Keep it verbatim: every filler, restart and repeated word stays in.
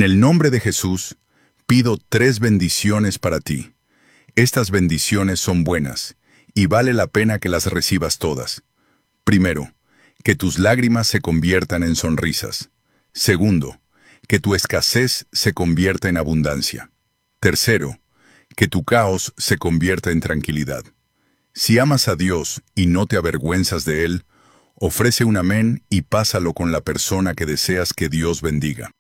el nombre de Jesús, pido tres bendiciones para ti. Estas bendiciones son buenas, y vale la pena que las recibas todas. Primero, que tus lágrimas se conviertan en sonrisas. Segundo, que tu escasez se convierta en abundancia. Tercero, que tu caos se convierta en tranquilidad. Si amas a Dios y no te avergüenzas de Él, ofrece un amén y pásalo con la persona que deseas que Dios bendiga.